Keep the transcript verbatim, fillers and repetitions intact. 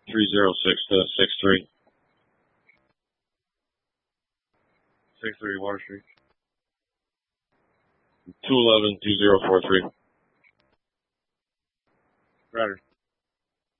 three zero six to six three. six three Water Street. two eleven two zero four three. Ryder.